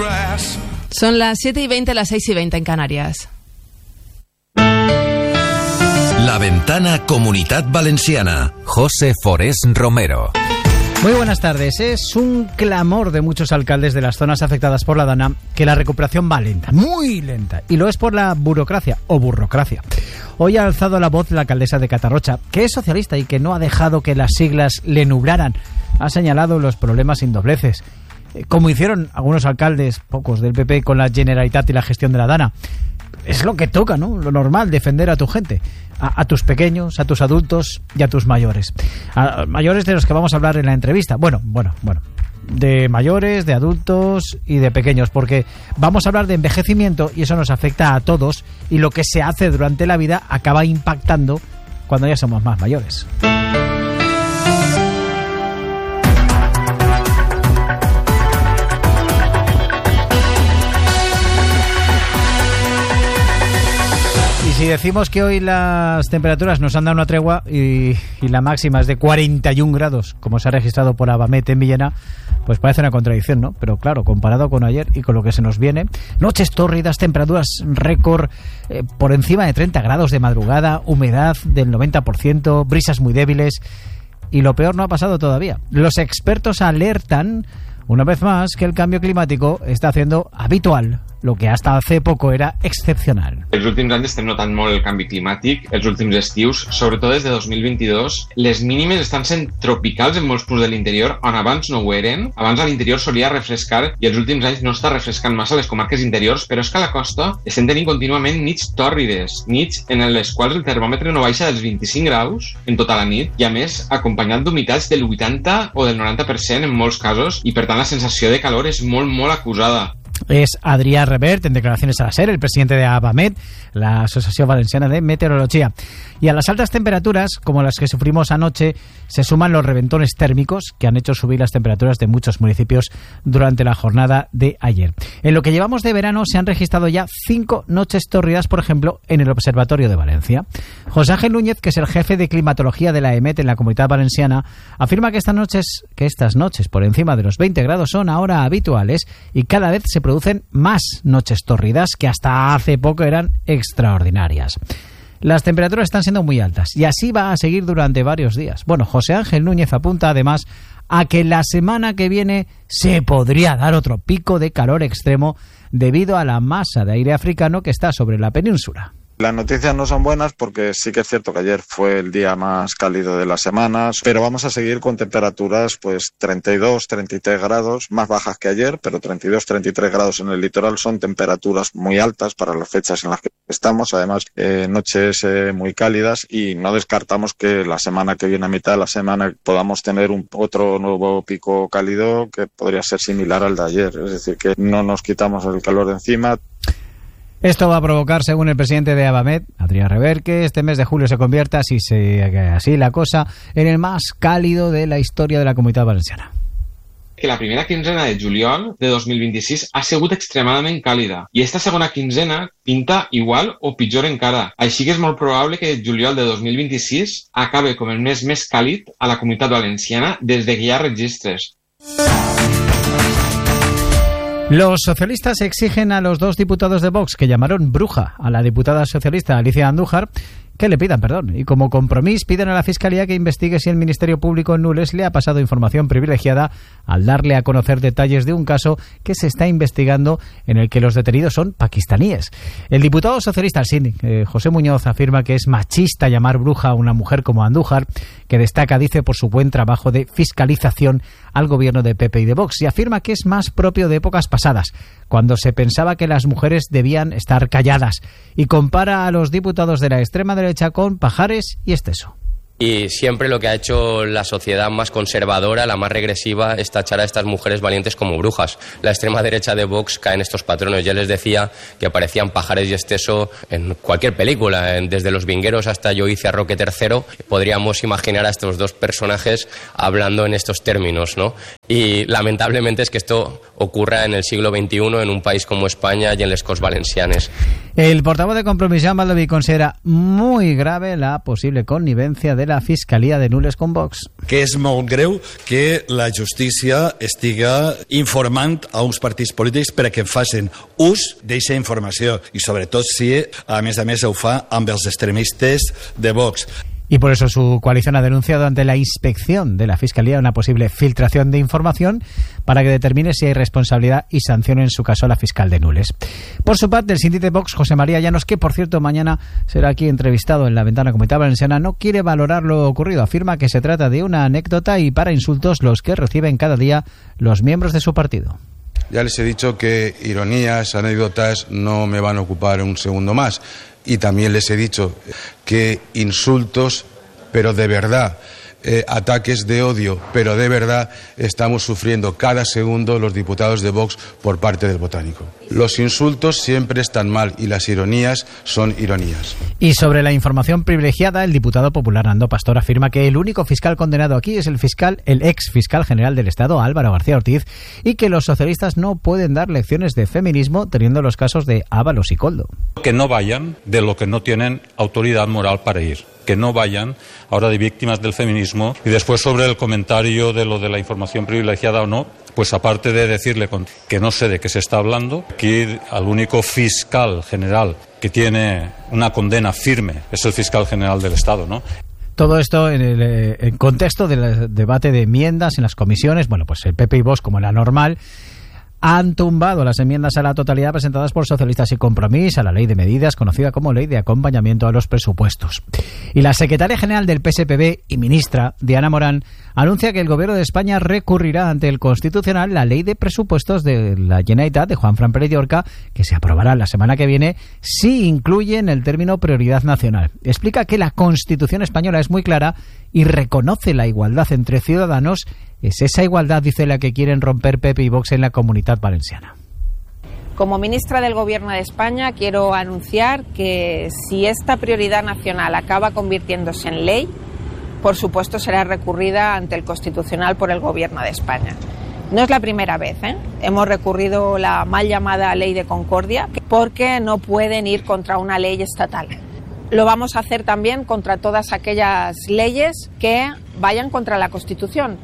grass. Son las 7:20, las 6:20 en Canarias. La Ventana Comunitat Valenciana. José Forés Romero. Muy buenas tardes. Es un clamor de muchos alcaldes de las zonas afectadas por la Dana que la recuperación va lenta, muy lenta, y lo es por la burocracia o burrocracia. Hoy ha alzado la voz la alcaldesa de Catarrocha, que es socialista y que no ha dejado que las siglas le nublaran. Ha señalado los problemas sin dobleces, como hicieron algunos alcaldes, pocos del PP, con la Generalitat y la gestión de la Dana. Es lo que toca, ¿no? Lo normal, defender a tu gente, a tus pequeños, a tus adultos y a tus mayores. A mayores de los que vamos a hablar en la entrevista. Bueno. De mayores, de adultos y de pequeños, porque vamos a hablar de envejecimiento y eso nos afecta a todos, y lo que se hace durante la vida acaba impactando cuando ya somos más mayores. Si decimos que hoy las temperaturas nos han dado una tregua y la máxima es de 41 grados, como se ha registrado por Abamet en Villena, pues parece una contradicción, ¿no? Pero claro, comparado con ayer y con lo que se nos viene, noches tórridas, temperaturas récord, por encima de 30 grados de madrugada, humedad del 90%, brisas muy débiles, y lo peor no ha pasado todavía. Los expertos alertan, una vez más, que el cambio climático està haciendo habitual lo que hasta hace poco era excepcional. Els últims anys estem notant molt el canvi climàtic, els últims estius, sobretot des de 2022. Les mínimes estan sent tropicals en molts punts de l'interior, on abans no ho eren. Abans a l'interior solia refrescar i els últims anys no està refrescant massa les comarques interiors, però és que a la costa estem tenint contínuament nits tòrrides, nits en les quals el termòmetre no baixa dels 25 graus en tota la nit, i a més acompanyat d'humitats del 80 o del 90% en molts casos, i per tant la sensació de calor és molt, molt acusada. Es Adrià Revert, en declaraciones a la SER, el presidente de Abamet, la Asociación Valenciana de Meteorología. Y a las altas temperaturas, como las que sufrimos anoche, se suman los reventones térmicos que han hecho subir las temperaturas de muchos municipios durante la jornada de ayer. En lo que llevamos de verano se han registrado ya 5 noches tórridas, por ejemplo, en el Observatorio de Valencia. José Ángel Núñez, que es el jefe de climatología de la EMET en la Comunitat Valenciana, afirma que estas noches por encima de los 20 grados son ahora habituales y cada vez se producen más noches tórridas que hasta hace poco eran extraordinarias. Las temperaturas están siendo muy altas y así va a seguir durante varios días. Bueno, José Ángel Núñez apunta además a que la semana que viene se podría dar otro pico de calor extremo debido a la masa de aire africano que está sobre la península. Las noticias no son buenas porque sí que es cierto que ayer fue el día más cálido de la semana, pero vamos a seguir con temperaturas pues 32, 33 grados, más bajas que ayer, pero 32, 33 grados en el litoral son temperaturas muy altas para las fechas en las que estamos, además noches muy cálidas, y no descartamos que la semana que viene, a mitad de la semana, podamos tener otro nuevo pico cálido que podría ser similar al de ayer, es decir, que no nos quitamos el calor de encima. Esto va a provocar, según el presidente de Abamet, Adrià Revert, que este mes de julio se convierta, así la cosa, en el más cálido de la historia de la Comunitat Valenciana. Que la primera quinzena de juliol de 2026 ha sigut extremadament càlida i esta segona quinzena pinta igual o pitjor encara. Així que és molt probable que el juliol de 2026 acabe com el mes més càlid a la Comunitat Valenciana des de que hi ha registres. Los socialistas exigen a los 2 diputados de Vox que llamaron bruja a la diputada socialista Alicia Andújar que le pidan perdón, y como compromiso piden a la Fiscalía que investigue si el Ministerio Público en Nules le ha pasado información privilegiada al darle a conocer detalles de un caso que se está investigando en el que los detenidos son pakistaníes. El diputado socialista al síndic, José Muñoz, afirma que es machista llamar bruja a una mujer como Andújar, que destaca, dice, por su buen trabajo de fiscalización al gobierno de PP y de Vox, y afirma que es más propio de épocas pasadas, cuando se pensaba que las mujeres debían estar calladas, y compara a los diputados de la extrema derecha con Pajares y Esteso. Y siempre lo que ha hecho la sociedad más conservadora, la más regresiva, es tachar a estas mujeres valientes como brujas. La extrema derecha de Vox cae en estos patrones. Ya les decía que parecían Pajares y Esteso en cualquier película, desde Los Vingueros hasta Yo hice a Roque III. Podríamos imaginar a estos dos personajes hablando en estos términos, ¿no? Y lamentablemente es que esto ocurra en el siglo XXI en un país como España y en les Corts Valencianes. El portavoz de Compromís, Jean Baldoví, considera muy grave la posible connivencia de la la Fiscalia de Nules con Vox. Que és molt greu que la justícia estiga informant a uns partits polítics perquè facin ús d'aquesta informació i sobretot si a més ho fa amb els extremistes de Vox. Y por eso su coalición ha denunciado ante la inspección de la Fiscalía una posible filtración de información para que determine si hay responsabilidad y sancione en su caso a la fiscal de Nules. Por su parte, el síndic de Vox, José María Llanos, que por cierto mañana será aquí entrevistado en La Ventana Comunidad Valenciana, no quiere valorar lo ocurrido. Afirma que se trata de una anécdota y para insultos los que reciben cada día los miembros de su partido. Ya les he dicho que ironías, anécdotas no me van a ocupar un segundo más. Y también les he dicho que insultos, pero de verdad, ataques de odio, pero de verdad, estamos sufriendo cada segundo los diputados de Vox por parte del Botánico. Los insultos siempre están mal y las ironías son ironías. Y sobre la información privilegiada, el diputado popular Nando Pastor afirma que el único fiscal condenado aquí es el ex fiscal general del Estado, Álvaro García Ortiz, y que los socialistas no pueden dar lecciones de feminismo teniendo los casos de Ábalos y Koldo. Que no vayan de lo que no tienen autoridad moral para ir. Que no vayan ahora de víctimas del feminismo. Y después sobre el comentario de lo de la información privilegiada o no, pues aparte de decirle que no sé de qué se está hablando, que al único fiscal general que tiene una condena firme es el fiscal general del Estado, ¿no? Todo esto en el contexto del debate de enmiendas en las comisiones. Bueno, pues el PP y Vox, como era normal, han tumbado las enmiendas a la totalidad presentadas por Socialistas y Compromís a la Ley de Medidas, conocida como Ley de Acompañamiento a los Presupuestos. Y la secretaria general del PSPB y ministra, Diana Morán, anuncia que el Gobierno de España recurrirá ante el Constitucional la Ley de Presupuestos de la Generalitat de Juanfran Pérez Llorca, que se aprobará la semana que viene, si incluyen el término prioridad nacional. Explica que la Constitución española es muy clara y reconoce la igualdad entre ciudadanos. Es esa igualdad, dice, la que quieren romper PP y Vox en la Comunidad Valenciana. Como ministra del Gobierno de España quiero anunciar que si esta prioridad nacional acaba convirtiéndose en ley, por supuesto será recurrida ante el Constitucional por el Gobierno de España. No es la primera vez, Hemos recurrido la mal llamada Ley de Concordia porque no pueden ir contra una ley estatal. Lo vamos a hacer también contra todas aquellas leyes que vayan contra la Constitución.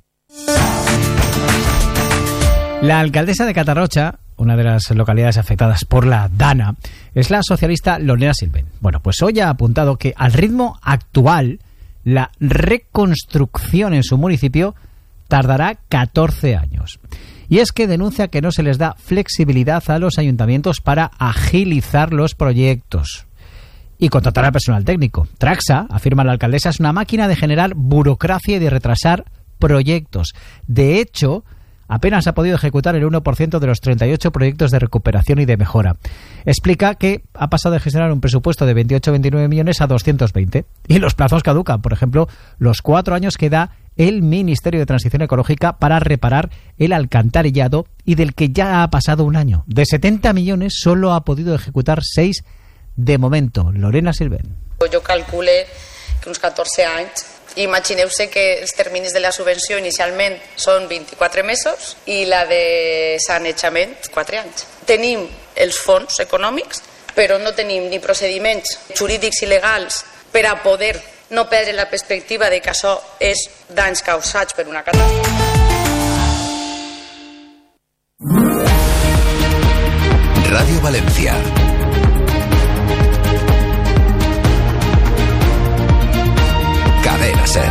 La alcaldesa de Catarrocha, una de las localidades afectadas por la DANA, es la socialista Lorena Silven. Bueno, pues hoy ha apuntado que al ritmo actual la reconstrucción en su municipio tardará 14 años. Y es que denuncia que no se les da flexibilidad a los ayuntamientos para agilizar los proyectos y contratar al personal técnico. Traxa, afirma la alcaldesa, es una máquina de generar burocracia y de retrasar proyectos. De hecho, apenas ha podido ejecutar el 1% de los 38 proyectos de recuperación y de mejora. Explica que ha pasado de gestionar un presupuesto de 28-29 millones a 220. Y los plazos caducan. Por ejemplo, los 4 años que da el Ministerio de Transición Ecológica para reparar el alcantarillado y del que ya ha pasado un año. De 70 millones solo ha podido ejecutar 6 de momento. Lorena Silven. Jo calcule que uns 14 anys. Imagineu-se que els terminis de la subvenció inicialment són 24 mesos i la de sanejament 4 anys. Tenim els fons econòmics, però no tenim ni procediments jurídics i legals per a poder no perdre la perspectiva de que això és danys causats per una catàstrofe. Radio Valencia. Cadena SER.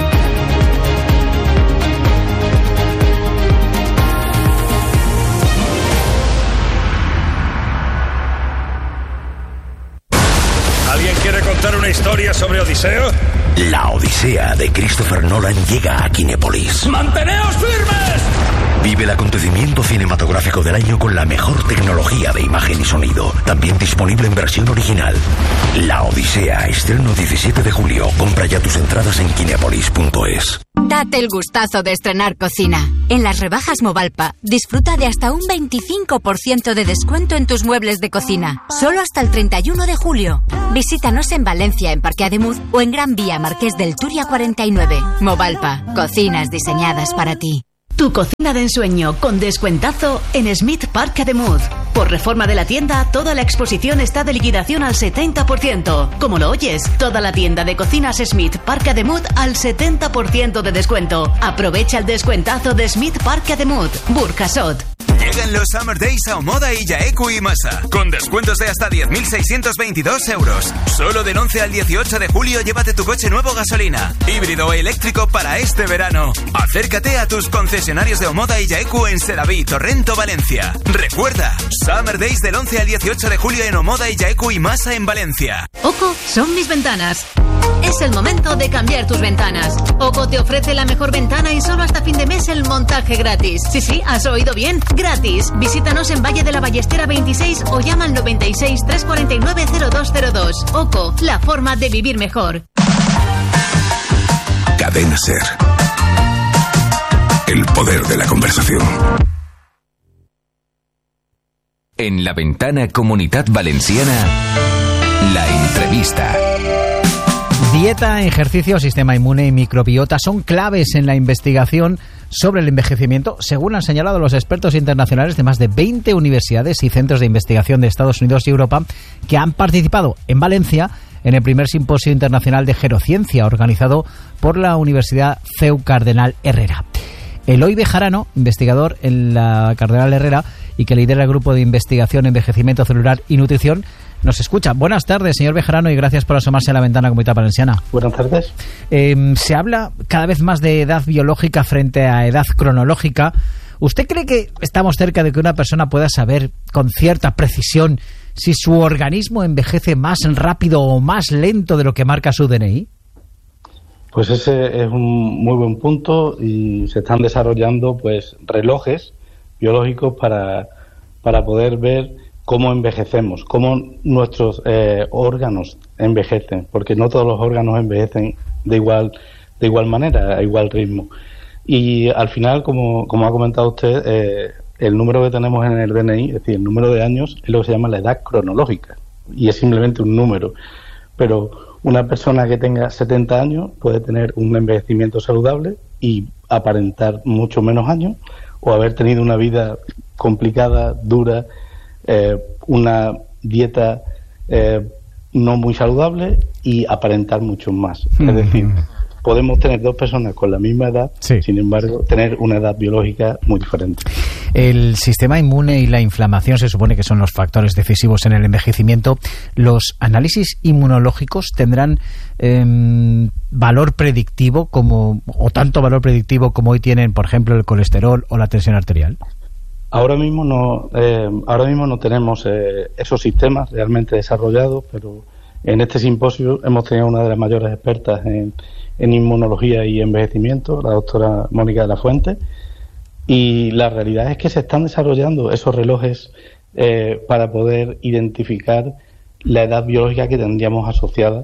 ¿Alguien quiere contar una historia sobre Odiseo? La Odisea de Christopher Nolan llega a Kinépolis. ¡Manteneos firmes! Vive el acontecimiento cinematográfico del año con la mejor tecnología de imagen y sonido. También disponible en versión original. La Odisea, estreno 17 de julio. Compra ya tus entradas en kinepolis.es. Date el gustazo de estrenar cocina. En las rebajas Movalpa, disfruta de hasta un 25% de descuento en tus muebles de cocina. Solo hasta el 31 de julio. Visítanos en Valencia, en Parque Ademuz, o en Gran Vía Marqués del Turia 49. Movalpa, cocinas diseñadas para ti. Tu cocina de ensueño con descuentazo en Smith Park Ademuz. Por reforma de la tienda, toda la exposición está de liquidación al 70%. Como lo oyes, toda la tienda de Cocinas Smith Parc Ademut al 70% de descuento. Aprovecha el descuentazo de Smith Parc Ademut, Burjasot. Llegan los Summer Days a Omoda y Yaeku y Masa, con descuentos de hasta 10.622 euros. Solo del 11 al 18 de julio llévate tu coche nuevo gasolina, híbrido o eléctrico para este verano. Acércate a tus concesionarios de Omoda y Yaeku en Seraví, Torrento, Valencia. Recuerda, Summer Days del 11 al 18 de julio en Omoda y Yaeku y Masa en Valencia. Oco son mis ventanas. Es el momento de cambiar tus ventanas. Oco te ofrece la mejor ventana y solo hasta fin de mes el montaje gratis. Sí, has oído bien, gratis. Visítanos en Valle de la Ballestera 26 o llama al 96 349 0202. Oco, la forma de vivir mejor. Cadena SER. El poder de la conversación. En la ventana Comunitat Valenciana, la entrevista. Dieta, ejercicio, sistema inmune y microbiota son claves en la investigación sobre el envejecimiento, según han señalado los expertos internacionales de más de 20 universidades y centros de investigación de Estados Unidos y Europa que han participado en Valencia en el primer simposio internacional de gerociencia organizado por la Universidad CEU Cardenal Herrera. Eloy Bejarano, investigador en la Cardenal Herrera y que lidera el grupo de investigación envejecimiento celular y nutrición, nos escucha. Buenas tardes, señor Bejarano, y gracias por asomarse a la ventana Comunitat Valenciana. Buenas tardes. Se habla cada vez más de edad biológica frente a edad cronológica. ¿Usted cree que estamos cerca de que una persona pueda saber con cierta precisión si su organismo envejece más rápido o más lento de lo que marca su DNI? Pues ese es un muy buen punto y se están desarrollando pues relojes biológicos para poder ver cómo envejecemos, cómo nuestros órganos envejecen, porque no todos los órganos envejecen de igual manera, a igual ritmo. Y al final, como ha comentado usted, el número que tenemos en el DNI, es decir, el número de años, es lo que se llama la edad cronológica, y es simplemente un número. Pero una persona que tenga 70 años puede tener un envejecimiento saludable y aparentar mucho menos años, o haber tenido una vida complicada, dura, una dieta no muy saludable y aparentar mucho más. Es decir, podemos tener dos personas con la misma edad, sí, sin embargo, tener una edad biológica muy diferente. El sistema inmune y la inflamación se supone que son los factores decisivos en el envejecimiento. ¿Los análisis inmunológicos tendrán valor predictivo o tanto valor predictivo como hoy tienen, por ejemplo, el colesterol o la tensión arterial? Ahora mismo no tenemos esos sistemas realmente desarrollados, pero en este simposio hemos tenido una de las mayores expertas en inmunología y envejecimiento, la doctora Mónica de la Fuente, y la realidad es que se están desarrollando esos relojes para poder identificar la edad biológica que tendríamos asociada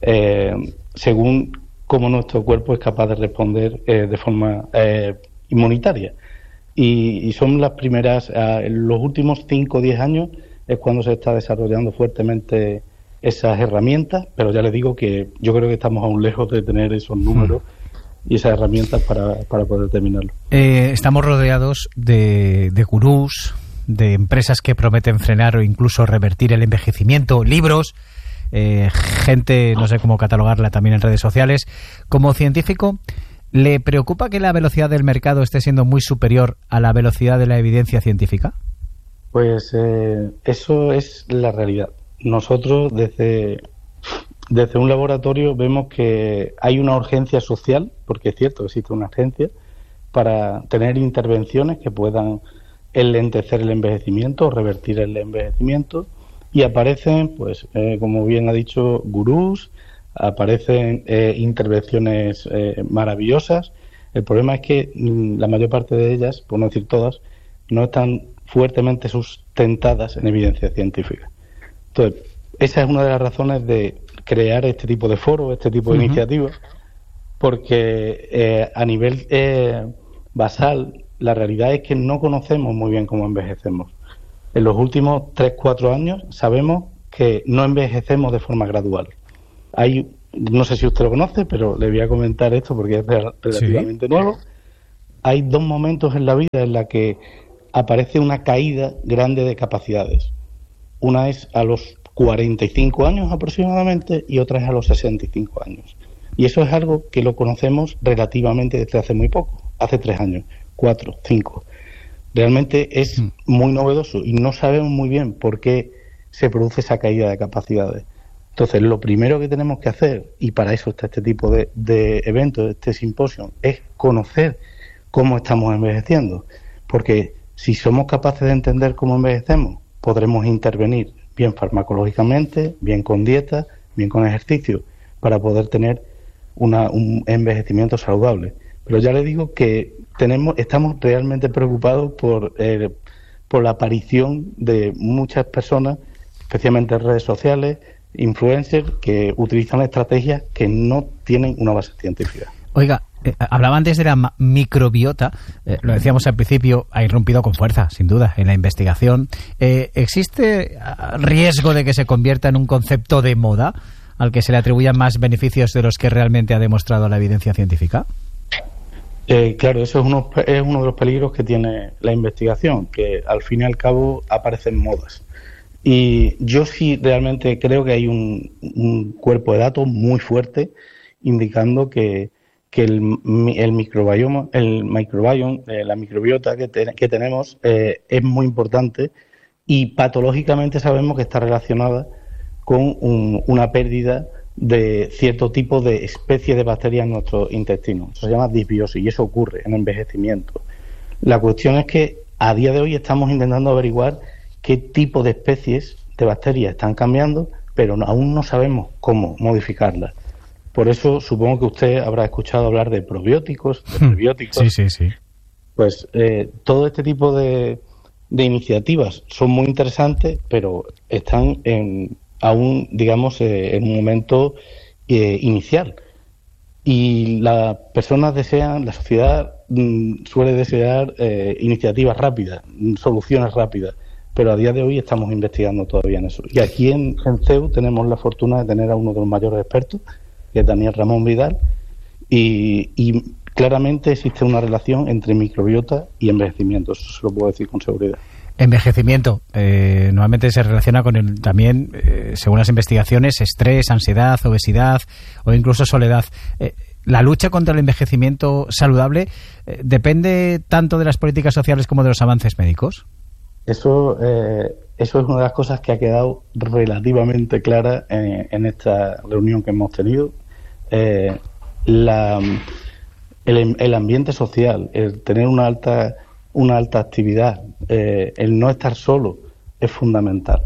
según cómo nuestro cuerpo es capaz de responder de forma inmunitaria. Y son las primeras, en los últimos 5 o 10 años es cuando se está desarrollando fuertemente esas herramientas, pero ya les digo que yo creo que estamos aún lejos de tener esos números y esas herramientas para poder terminarlo. Estamos rodeados de gurús, de empresas que prometen frenar o incluso revertir el envejecimiento, libros, gente, no sé cómo catalogarla también en redes sociales. Como científico, ¿le preocupa que la velocidad del mercado esté siendo muy superior a la velocidad de la evidencia científica? Pues eso es la realidad. Nosotros desde un laboratorio vemos que hay una urgencia social, porque es cierto que existe una urgencia, para tener intervenciones que puedan enlentecer el envejecimiento o revertir el envejecimiento, y aparecen, pues como bien ha dicho, gurús, aparecen intervenciones maravillosas. El problema es que la mayor parte de ellas, por no decir todas, no están fuertemente sustentadas en evidencia científica. Entonces, esa es una de las razones de crear este tipo de foros, este tipo de iniciativas, porque a nivel basal, la realidad es que no conocemos muy bien cómo envejecemos. En los últimos 3-4 años sabemos que no envejecemos de forma gradual. No sé si usted lo conoce, pero le voy a comentar esto porque es relativamente nuevo. Hay 2 momentos en la vida en la que aparece una caída grande de capacidades. Una es a los 45 años aproximadamente y otra es a los 65 años. Y eso es algo que lo conocemos relativamente desde hace muy poco, hace 3 años, 4, 5. Realmente es muy novedoso y no sabemos muy bien por qué se produce esa caída de capacidades. Entonces, lo primero que tenemos que hacer, y para eso está este tipo de eventos, este simposio, es conocer cómo estamos envejeciendo. Porque si somos capaces de entender cómo envejecemos, podremos intervenir bien farmacológicamente, bien con dieta, bien con ejercicio, para poder tener un envejecimiento saludable. Pero ya le digo que estamos realmente preocupados por la aparición de muchas personas, especialmente en redes sociales, influencers, que utilizan estrategias que no tienen una base científica. Oiga, hablaba antes de la microbiota, lo decíamos al principio, ha irrumpido con fuerza, sin duda, en la investigación. ¿Existe riesgo de que se convierta en un concepto de moda al que se le atribuyan más beneficios de los que realmente ha demostrado la evidencia científica? Claro, eso es uno de los peligros que tiene la investigación, que al fin y al cabo aparecen modas. Y yo sí realmente creo que hay un cuerpo de datos muy fuerte indicando que el microbioma, la microbiota que tenemos es muy importante y patológicamente sabemos que está relacionada con una pérdida de cierto tipo de especies de bacterias en nuestro intestino. Eso se llama disbiosis y eso ocurre en envejecimiento. La cuestión es que a día de hoy estamos intentando averiguar qué tipo de especies de bacterias están cambiando, pero aún no sabemos cómo modificarlas. Por eso supongo que usted habrá escuchado hablar de probióticos, de prebióticos. Sí. Pues todo este tipo de iniciativas son muy interesantes, pero están aún, digamos, en un momento inicial. Y las personas la sociedad suele desear iniciativas rápidas, soluciones rápidas, pero a día de hoy estamos investigando todavía en eso. Y aquí en CEU tenemos la fortuna de tener a uno de los mayores expertos, que es Daniel Ramón Vidal, y claramente existe una relación entre microbiota y envejecimiento, eso se lo puedo decir con seguridad. Envejecimiento normalmente se relaciona con también, según las investigaciones, estrés, ansiedad, obesidad o incluso soledad. ¿La lucha contra el envejecimiento saludable depende tanto de las políticas sociales como de los avances médicos? Eso es una de las cosas que ha quedado relativamente clara en esta reunión que hemos tenido. El ambiente social, el tener una alta actividad, el no estar solo es fundamental.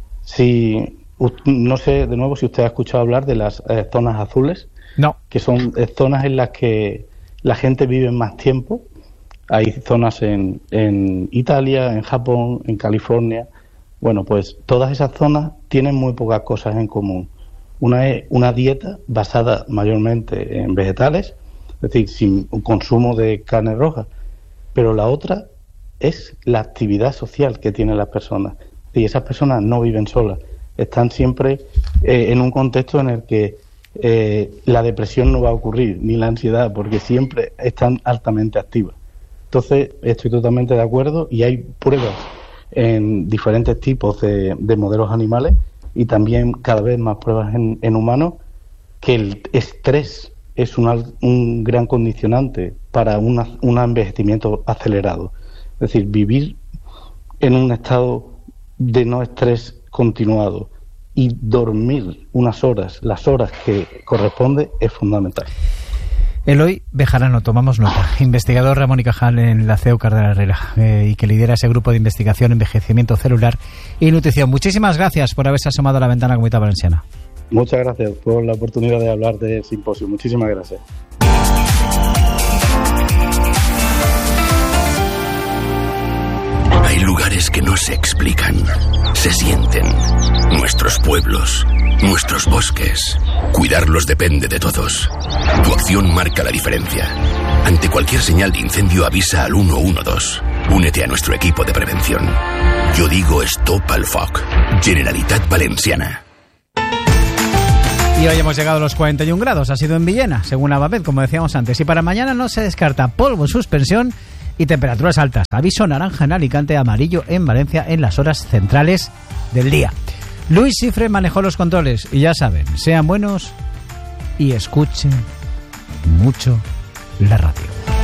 No sé, de nuevo, si usted ha escuchado hablar de las zonas azules. No. Que son zonas en las que la gente vive más tiempo. Hay zonas en Italia, en Japón, en California. Bueno, pues todas esas zonas tienen muy pocas cosas en común. Una es una dieta basada mayormente en vegetales, es decir, sin un consumo de carne roja. Pero la otra es la actividad social que tienen las personas. Y esas personas no viven solas, están siempre en un contexto en el que la depresión no va a ocurrir, ni la ansiedad, porque siempre están altamente activas. Entonces, estoy totalmente de acuerdo y hay pruebas en diferentes tipos de modelos animales y también cada vez más pruebas en humanos que el estrés es un gran condicionante para un envejecimiento acelerado. Es decir, vivir en un estado de no estrés continuado y dormir unas horas, las horas que corresponde, es fundamental. Eloy Bejarano, tomamos nota, investigador Ramón y Cajal en la CEU Cardenal Herrera y que lidera ese grupo de investigación, envejecimiento celular y nutrición. Muchísimas gracias por haberse asomado a la ventana Comunidad Valenciana. Muchas gracias por la oportunidad de hablar del simposio. Muchísimas gracias. Hay lugares que no se explican, se sienten. Nuestros pueblos, nuestros bosques. Cuidarlos depende de todos. Tu acción marca la diferencia. Ante cualquier señal de incendio avisa al 112. Únete a nuestro equipo de prevención. Yo digo Stop al Foc. Generalitat Valenciana. Y hoy hemos llegado a los 41 grados. Ha sido en Villena, según Avamed, como decíamos antes. Y para mañana no se descarta polvo en suspensión y temperaturas altas. Aviso naranja en Alicante, amarillo en Valencia en las horas centrales del día. Luis Cifre manejó los controles y ya saben, sean buenos y escuchen mucho la radio.